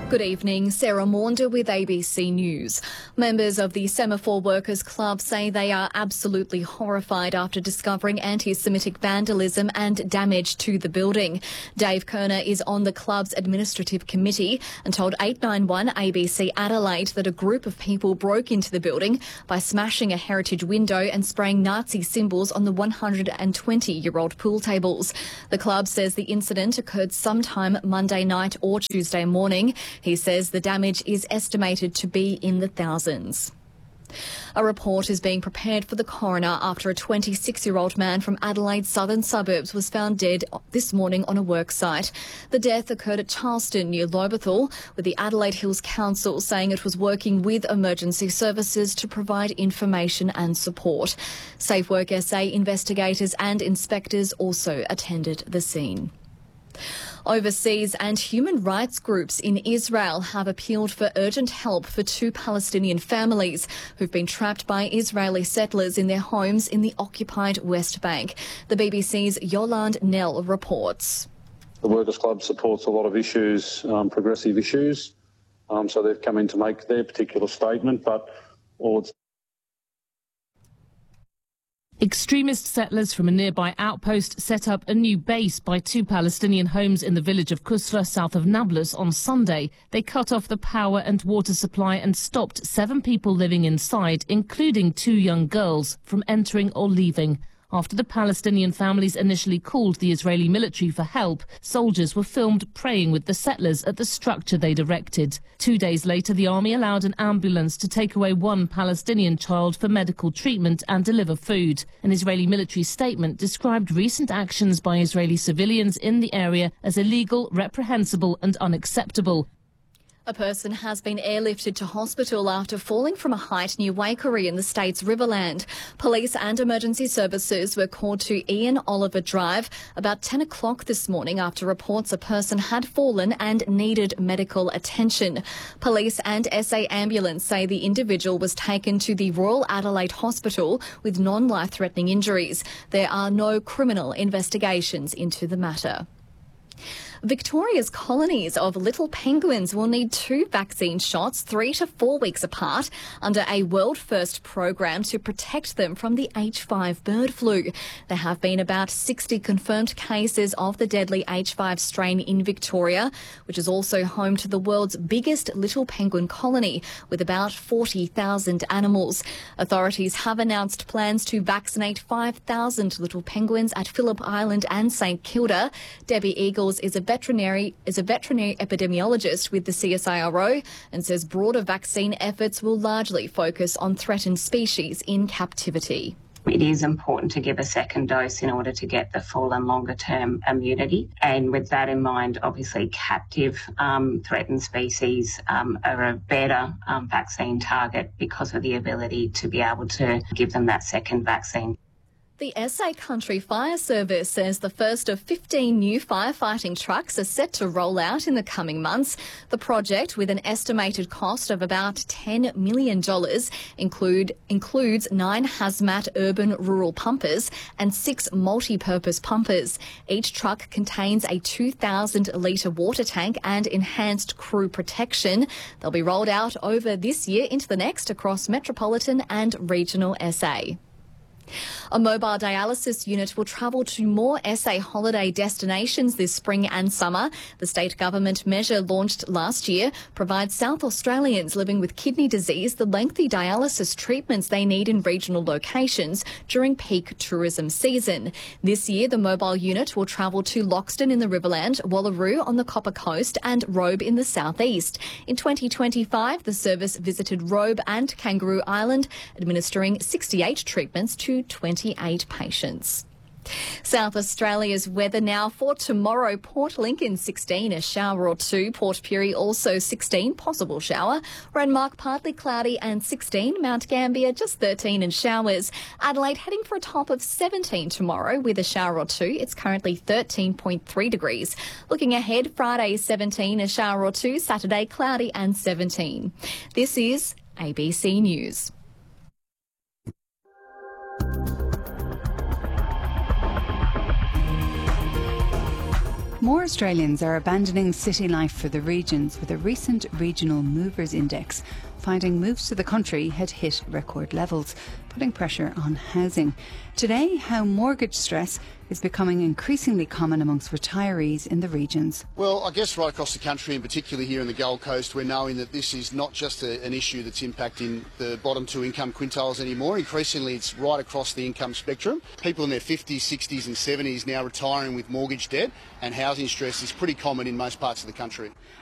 Good evening, Sarah Maunder with ABC News. Members of the Semaphore Workers Club say they are absolutely horrified after discovering anti-Semitic vandalism and damage to the building. Dave Kerner is on the club's administrative committee and told 891 ABC Adelaide that a group of people broke into the building by smashing a heritage window and spraying Nazi symbols on the 120-year-old pool tables. The club says the incident occurred sometime Monday night or Tuesday morning. He says the damage is estimated to be in the thousands. A report is being prepared for the coroner after a 26-year-old man from Adelaide's southern suburbs was found dead this morning on a work site. The death occurred at Charleston near Lobethal, with the Adelaide Hills Council saying it was working with emergency services to provide information and support. Safe Work SA investigators and inspectors also attended the scene. Overseas and human rights groups in Israel have appealed for urgent help for two Palestinian families who've been trapped by Israeli settlers in their homes in the occupied West Bank. The BBC's Yolande Nell reports. The Workers' Club supports a lot of issues, progressive issues, so they've come in to make their particular statement, but all it's Extremist settlers from a nearby outpost set up a new base by two Palestinian homes in the village of Kusra, south of Nablus, on Sunday. They cut off the power and water supply and stopped 7 people living inside, including 2 young girls, from entering or leaving. After the Palestinian families initially called the Israeli military for help, soldiers were filmed praying with the settlers at the structure they'd erected. 2 days later, the army allowed an ambulance to take away 1 Palestinian child for medical treatment and deliver food. An Israeli military statement described recent actions by Israeli civilians in the area as illegal, reprehensible and unacceptable. A person has been airlifted to hospital after falling from a height near Waikerie in the state's Riverland. Police and emergency services were called to Ian Oliver Drive about 10 o'clock this morning after reports a person had fallen and needed medical attention. Police and SA Ambulance say the individual was taken to the Royal Adelaide Hospital with non-life-threatening injuries. There are no criminal investigations into the matter. Victoria's colonies of little penguins will need 2 vaccine shots 3 to 4 weeks apart under a world-first program to protect them from the H5 bird flu. There have been about 60 confirmed cases of the deadly H5 strain in Victoria, which is also home to the world's biggest little penguin colony with about 40,000 animals. Authorities have announced plans to vaccinate 5,000 little penguins at Phillip Island and St Kilda. Debbie Eagles is a veterinary epidemiologist with the CSIRO and says broader vaccine efforts will largely focus on threatened species in captivity. It is important to give a second dose in order to get the full and longer term immunity. And with that in mind, obviously captive threatened species are a better vaccine target because of the ability to be able to give them that second vaccine. The SA Country Fire Service says the first of 15 new firefighting trucks are set to roll out in the coming months. The project, with an estimated cost of about $10 million, includes 9 hazmat urban rural pumpers and 6 multi-purpose pumpers. Each truck contains a 2,000-litre water tank and enhanced crew protection. They'll be rolled out over this year into the next across metropolitan and regional SA. A mobile dialysis unit will travel to more SA holiday destinations this spring and summer. The state government measure launched last year provides South Australians living with kidney disease the lengthy dialysis treatments they need in regional locations during peak tourism season. This year, the mobile unit will travel to Loxton in the Riverland, Wallaroo on the Copper Coast and Robe in the southeast. In 2025, the service visited Robe and Kangaroo Island, administering 68 treatments to 28 patients. South Australia's weather now for tomorrow. Port Lincoln 16, a shower or 2. Port Pirie also 16, possible shower. Renmark partly cloudy and 16. Mount Gambier just 13 and showers. Adelaide heading for a top of 17 tomorrow with a shower or 2. It's currently 13.3 degrees. Looking ahead, Friday 17, a shower or 2. Saturday cloudy and 17. This is ABC News. More Australians are abandoning city life for the regions, with a recent regional movers index finding moves to the country had hit record levels, putting pressure on housing. Today, how mortgage stress is becoming increasingly common amongst retirees in the regions. Well, I guess right across the country, and particularly here in the Gold Coast, we're knowing that this is not just an issue that's impacting the bottom two income quintiles anymore. Increasingly, it's right across the income spectrum. People in their 50s, 60s and 70s now retiring with mortgage debt, and housing stress is pretty common in most parts of the country.